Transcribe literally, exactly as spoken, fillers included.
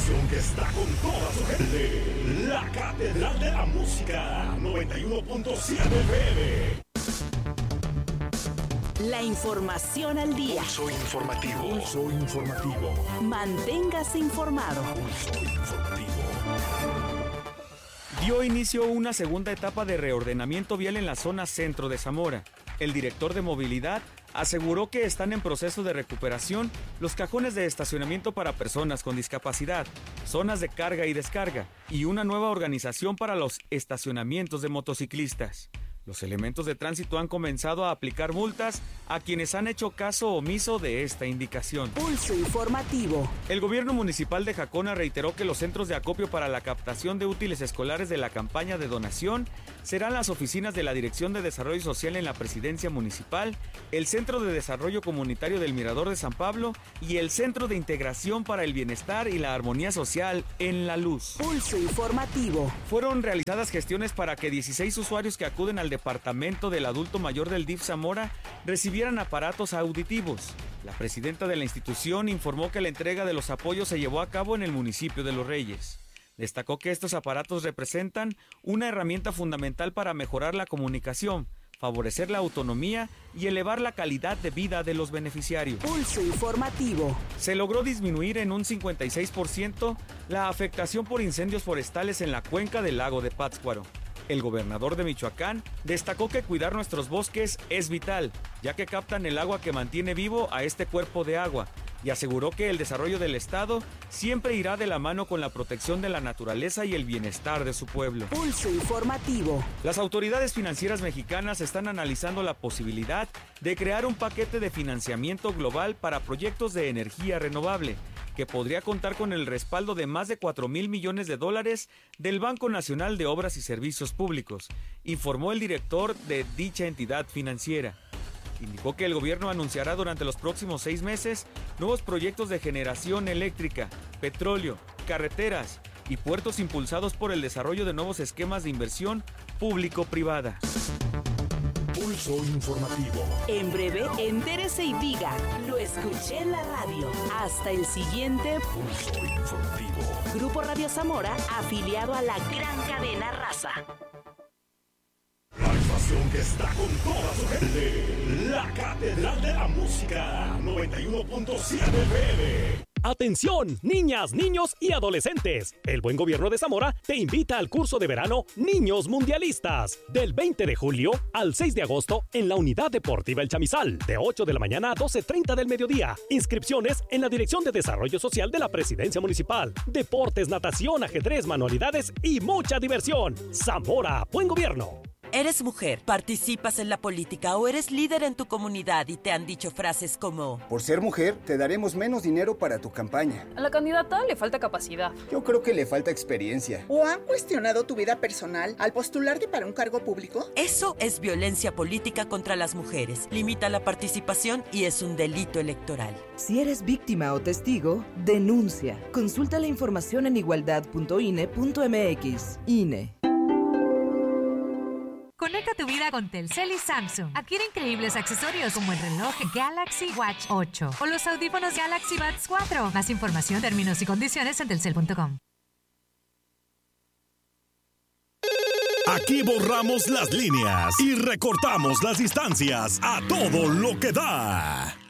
estación que está con toda su gente. La Catedral de la Música, noventa y uno punto siete F M. La información al día. Pulso informativo. Pulso informativo. Manténgase informado. Pulso informativo. Dio inicio una segunda etapa de reordenamiento vial en la zona centro de Zamora. El director de movilidad aseguró que están en proceso de recuperación los cajones de estacionamiento para personas con discapacidad, zonas de carga y descarga y una nueva organización para los estacionamientos de motociclistas. Los elementos de tránsito han comenzado a aplicar multas a quienes han hecho caso omiso de esta indicación. Pulso informativo. El gobierno municipal de Jacona reiteró que los centros de acopio para la captación de útiles escolares de la campaña de donación serán las oficinas de la Dirección de Desarrollo Social en la Presidencia Municipal, el Centro de Desarrollo Comunitario del Mirador de San Pablo y el Centro de Integración para el Bienestar y la Armonía Social en La Luz. Pulso informativo. Fueron realizadas gestiones para que dieciséis usuarios que acuden al Departamento del Adulto Mayor del D I F Zamora recibieran aparatos auditivos. La presidenta de la institución informó que la entrega de los apoyos se llevó a cabo en el municipio de Los Reyes. Destacó que estos aparatos representan una herramienta fundamental para mejorar la comunicación, favorecer la autonomía y elevar la calidad de vida de los beneficiarios. Pulso informativo. Se logró disminuir en un cincuenta y seis por ciento la afectación por incendios forestales en la cuenca del lago de Pátzcuaro. El gobernador de Michoacán destacó que cuidar nuestros bosques es vital, ya que captan el agua que mantiene vivo a este cuerpo de agua, y aseguró que el desarrollo del estado siempre irá de la mano con la protección de la naturaleza y el bienestar de su pueblo. Pulso informativo. Las autoridades financieras mexicanas están analizando la posibilidad de crear un paquete de financiamiento global para proyectos de energía renovable, que podría contar con el respaldo de más de cuatro mil millones de dólares del Banco Nacional de Obras y Servicios Públicos, informó el director de dicha entidad financiera. Indicó que el gobierno anunciará durante los próximos seis meses nuevos proyectos de generación eléctrica, petróleo, carreteras y puertos impulsados por el desarrollo de nuevos esquemas de inversión público-privada. Pulso informativo. En breve, entérese y diga, lo escuché en la radio. Hasta el siguiente Pulso informativo. Grupo Radio Zamora, afiliado a la gran cadena Raza. La estación que está con toda su gente. La Catedral de la Música, noventa y uno punto siete F M. ¡Atención, niñas, niños y adolescentes! El Buen Gobierno de Zamora te invita al curso de verano Niños Mundialistas, del veinte de julio al seis de agosto en la Unidad Deportiva El Chamizal, de ocho de la mañana a doce treinta del mediodía. Inscripciones en la Dirección de Desarrollo Social de la Presidencia Municipal. Deportes, natación, ajedrez, manualidades y mucha diversión. Zamora, Buen Gobierno. ¿Eres mujer, participas en la política o eres líder en tu comunidad y te han dicho frases como: por ser mujer, te daremos menos dinero para tu campaña? A la candidata le falta capacidad. Yo creo que le falta experiencia. ¿O han cuestionado tu vida personal al postularte para un cargo público? Eso es violencia política contra las mujeres. Limita la participación y es un delito electoral. Si eres víctima o testigo, denuncia. Consulta la información en igualdad punto i n e punto m x. I N E. Conecta tu vida con Telcel y Samsung. Adquiere increíbles accesorios como el reloj Galaxy Watch ocho o los audífonos Galaxy Buds cuatro. Más información, términos y condiciones en telcel punto com. Aquí borramos las líneas y recortamos las distancias a todo lo que da.